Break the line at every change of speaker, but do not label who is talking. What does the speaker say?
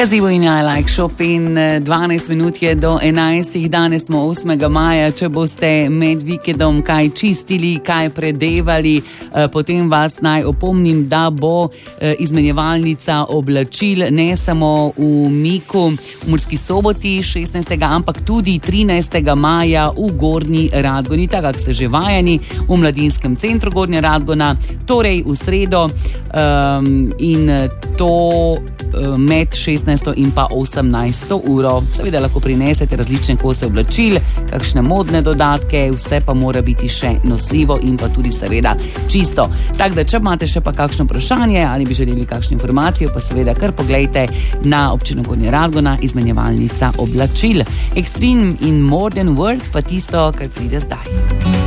Gazebo in I Like Shopping, 12 minut je do 11, danes smo 8. maja, če boste med vikendom kaj čistili, kaj predevali, potem vas naj opomnim, da bo izmenjevalnica oblačil ne samo v Miku, v Murski Soboti 16. ampak tudi 13. maja v Gornji Radgoni, tako se že vajeni v Mladinskem centru Gornja Radgona, torej v sredo in to med 16. in pa 18. uro. Seveda lahko prinesete različne kose oblačil, kakšne modne dodatke, vse pa mora biti še nosljivo in pa tudi seveda čisto. Tako da, če imate še pa kakšno vprašanje ali bi želeli kakšno informacijo, pa seveda kar poglejte na občino Gornja Radgona, izmenjevalnica oblačil. Extreme in More Than Words pa tisto, kar pride zdaj.